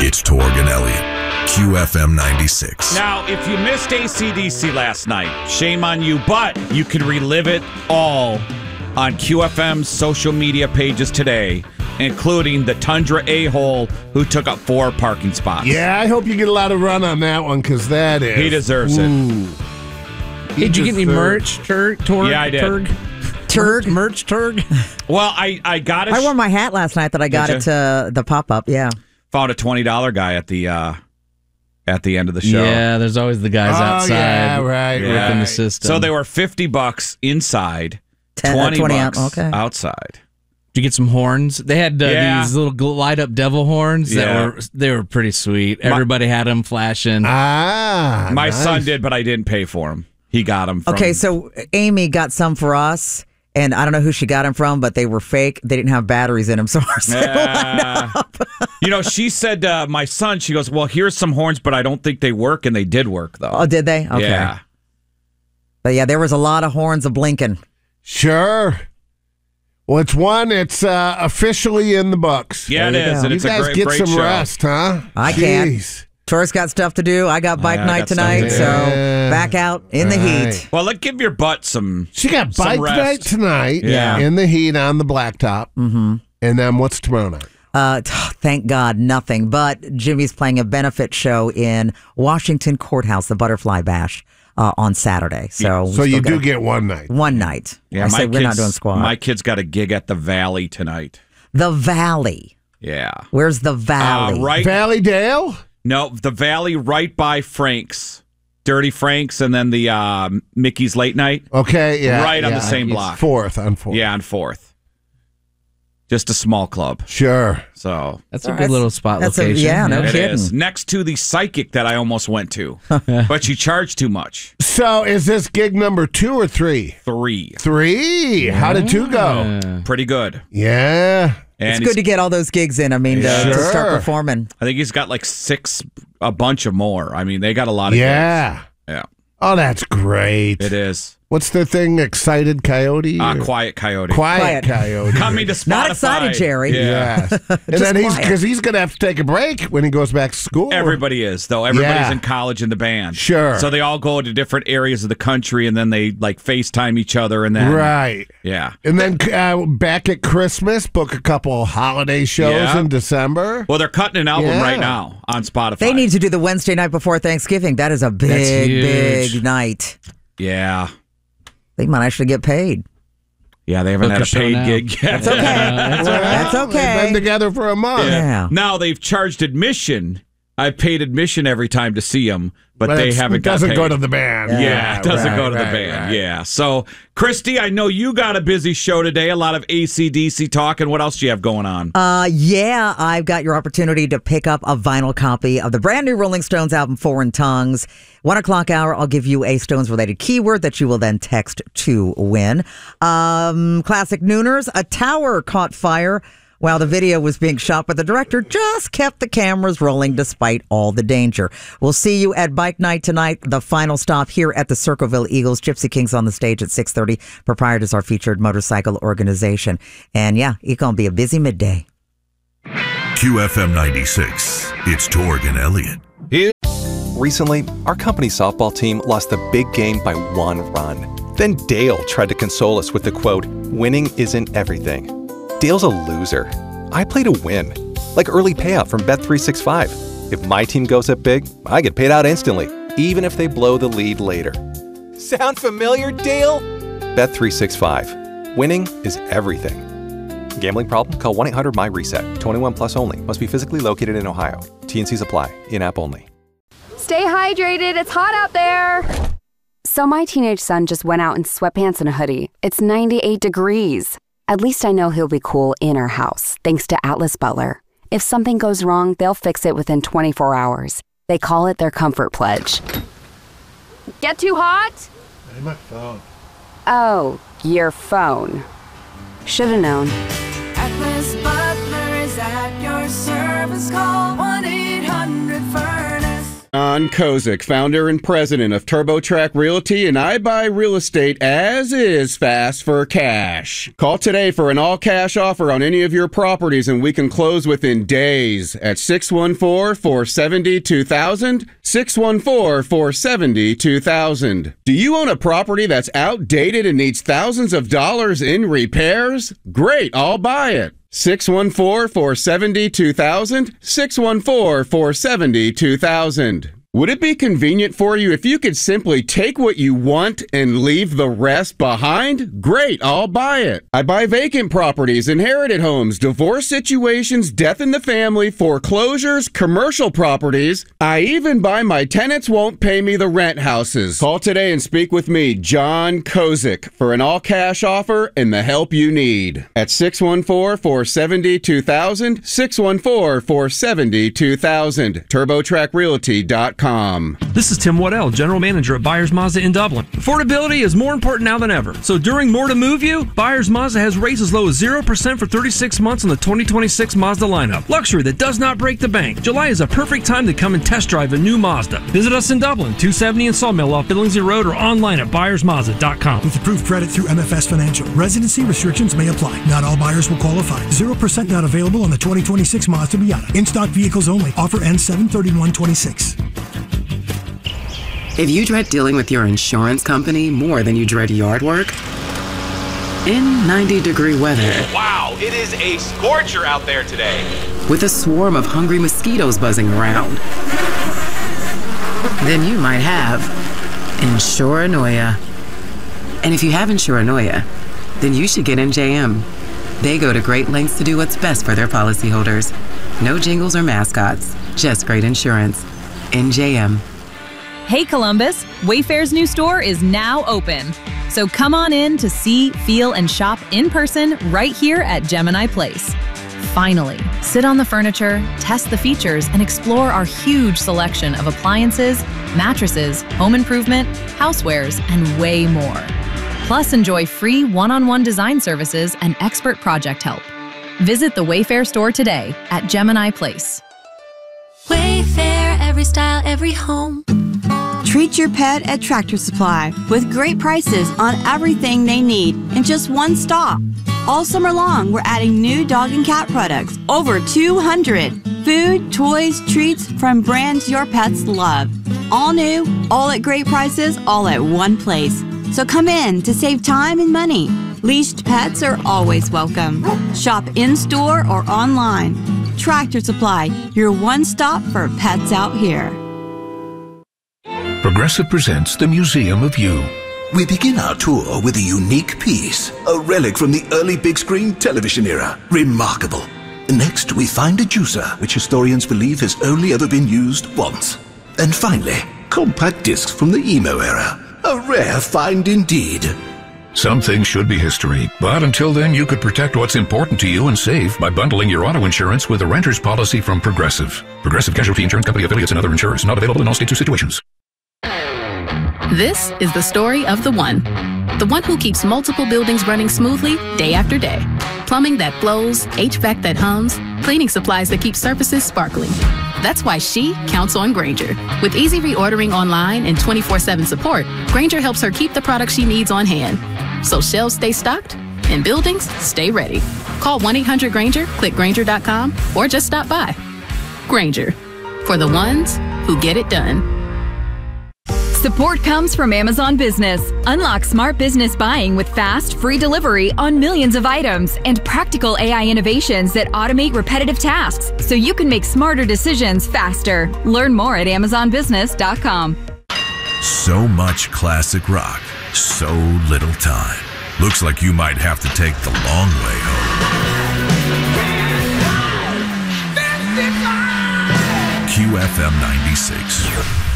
It's Torg and Elliott, QFM 96. Now, if you missed AC/DC last night, shame on you, but you can relive it all on QFM's social media pages today, including the Tundra a-hole who took up 4 parking spots. Yeah, I hope you get a lot of run on that one, because that is... He deserves it. Hey, did you get any merch, Turg? Yeah, I did. Turg? Merch, Turg? Well, I got it. I wore my hat last night that I got it to the pop-up, yeah. Found a $20 guy at the end of the show. Yeah, there's always the guys outside. Yeah, right. Working the system. So they were $50 inside, 20 bucks outside. Did you get some horns? They had these little light-up devil horns they were pretty sweet. Everybody had them flashing. My nice. son did, but I didn't pay for them. He got them from... Okay, so Amy got some for us, and I don't know who she got them from, but they were fake. They didn't have batteries in them, so ours light up. You know, she said, my son, she goes, well, here's some horns, but I don't think they work, and they did work, though. Oh, did they? Okay. Yeah. But yeah, there was a lot of horns a-blinking. Sure. Well, it's officially in the books. Yeah, it is, and You it's a guys great, get great some show. rest, huh? I Jeez. can't. Tori's got stuff to do. I got bike I night got stuff tonight, to do. so back out in the heat. Well, let's give your butt some She got some bike rest. night tonight Yeah. in the heat on the blacktop. Mm-hmm. And then what's tomorrow night? Thank God, nothing. But Jimmy's playing a benefit show in Washington Courthouse, the Butterfly Bash, on Saturday. So, So you do get one night. one night. Yeah, I said we're not doing squad. My kid's got a gig at the Valley tonight. The Valley. Yeah. Where's the Valley? Right. Valley Dale? No, the Valley right by Frank's. Dirty Frank's and then the Mickey's Late Night. Okay, yeah. Right on yeah. the same block. Fourth on Fourth. Yeah, on 4th. Just a small club. Sure. So That's a good little spot location. No it kidding. is. Next to the Psychic that I almost went to. But you charge too much. So is this gig number 2 or 3? 3. 3? How did 2 go? Pretty good. Yeah. And It's good to get all those gigs in. I mean, to start Sure. performing. I think he's got like 6, a bunch of more. I mean, they got a lot of Yeah. gigs. Yeah. Oh, that's great. It is. What's the thing? Excited Coyote? or- Quiet Coyote. Quiet Coyote. Coming to Spotify. Not excited, Jerry. Yeah. Yes. And then quiet. because he's going to have to take a break when he goes back to school. Everybody is, though. Everybody's Yeah. in college in the band. Sure. So they all go to different areas of the country, and then they like FaceTime each other, and then Right. yeah. And then back at Christmas, book a couple holiday shows Yeah. in December. Well, they're cutting an album Yeah. right now on Spotify. They need to do the Wednesday night before Thanksgiving. That is a big, huge. big night. Yeah. They might actually get paid. Yeah, they haven't Book had a a show paid now. gig yet. That's okay. That's They've been okay. together for a month. Yeah. Now they've charged admission. I've paid admission every time to see them, but they haven't It doesn't got go paid. to the band. Yeah, it doesn't right, go to the right, band. right. Yeah. So, Christy, I know you got a busy show today. A lot of AC/DC talk. And what else do you have going on? Yeah, I've got your opportunity to pick up a vinyl copy of the brand new Rolling Stones album, Foreign Tongues. 1 o'clock hour, I'll give you a Stones-related keyword that you will then text to win. Classic Nooners, a tower caught fire while the video was being shot, but the director just kept the cameras rolling despite all the danger. We'll see you at Bike Night tonight, the final stop here at the Circleville Eagles. Gypsy King's on the stage at 6:30. Proprietors, our featured motorcycle organization. And yeah, it's going to be a busy midday. QFM 96. It's Torg and Elliott. Recently, our company softball team lost the big game by 1 run. Then Dale tried to console us with the quote, "Winning isn't everything." Dale's a loser. I play to win. Like early payout from Bet365. If my team goes up big, I get paid out instantly, even if they blow the lead later. Sound familiar, Dale? Bet365. Winning is everything. Gambling problem? Call 1-800-MY-RESET. 21 plus only. Must be physically located in Ohio. T&Cs apply. In-app only. Stay hydrated. It's hot out there. So my teenage son just went out in sweatpants and a hoodie. It's 98 degrees. At least I know he'll be cool in our house, thanks to Atlas Butler. If something goes wrong, they'll fix it within 24 hours. They call it their comfort pledge. Get too hot? Hey, my phone. Oh, your phone. Should've known. Atlas Butler is at your service. Call 1-800-FURNACE. John Kozik, founder and president of TurboTrack Realty, and I buy real estate as is fast for cash. Call today for an all-cash offer on any of your properties, and we can close within days at 614-470-2000, 614-470-2000. Do you own a property that's outdated and needs thousands of dollars in repairs? Great, I'll buy it. 614-470-2000, 614-470-2000. Would it be convenient for you if you could simply take what you want and leave the rest behind? Great, I'll buy it. I buy vacant properties, inherited homes, divorce situations, death in the family, foreclosures, commercial properties. I even buy my tenants won't pay me the rent houses. Call today and speak with me, John Kozik, for an all-cash offer and the help you need. At 614-470-2000, 614-470-2000, TurboTrackRealty.com. This is Tim Waddell, General Manager at Buyers Mazda in Dublin. Affordability is more important now than ever. So during More to Move You, Buyers Mazda has rates as low as 0% for 36 months on the 2026 Mazda lineup. Luxury that does not break the bank. July is a perfect time to come and test drive a new Mazda. Visit us in Dublin, 270 in Sawmill off Billingsley Road, or online at buyersmazda.com. With approved credit through MFS Financial. Residency restrictions may apply. Not all buyers will qualify. 0% not available on the 2026 Mazda Miata. In-stock vehicles only. Offer ends 7/31/26. If you dread dealing with your insurance company more than you dread yard work, in 90-degree weather. Wow, it is a scorcher out there today. With a swarm of hungry mosquitoes buzzing around, then you might have Insuranoia. And if you have Insuranoia, then you should get NJM. They go to great lengths to do what's best for their policyholders. No jingles or mascots, just great insurance. NJM. Hey Columbus, Wayfair's new store is now open. So come on in to see, feel, and shop in person right here at Gemini Place. Finally, sit on the furniture, test the features, and explore our huge selection of appliances, mattresses, home improvement, housewares, and way more. Plus, enjoy free one-on-one design services and expert project help. Visit the Wayfair store today at Gemini Place. Wayfair, every style, every home. Treat your pet at Tractor Supply with great prices on everything they need in just one stop. All summer long, we're adding new dog and cat products, over 200. Food, toys, treats from brands your pets love. All new, all at great prices, all at one place. So come in to save time and money. Leashed pets are always welcome. Shop in-store or online. Tractor Supply, your one stop for pets out here. Progressive presents the Museum of You. We begin our tour with a unique piece, a relic from the early big screen television era. Remarkable. Next, we find a juicer, which historians believe has only ever been used once. And finally, compact discs from the emo era. A rare find indeed. Some things should be history, but until then you could protect what's important to you and save by bundling your auto insurance with a renter's policy from Progressive. Progressive Casualty Insurance Company affiliates and other insurers. Not available in all states or situations. This is the story of the one who keeps multiple buildings running smoothly day after day. Plumbing that flows, HVAC that hums, cleaning supplies that keep surfaces sparkling. That's why she counts on Grainger. With easy reordering online and 24/7 support, Grainger helps her keep the products she needs on hand. So shelves stay stocked and buildings stay ready. Call 1-800-GRAINGER, click Grainger.com, or just stop by. Grainger, for the ones who get it done. Support comes from Amazon Business. Unlock smart business buying with fast, free delivery on millions of items and practical AI innovations that automate repetitive tasks so you can make smarter decisions faster. Learn more at AmazonBusiness.com. So much classic rock, so little time. Looks like you might have to take the long way home. QFM 96.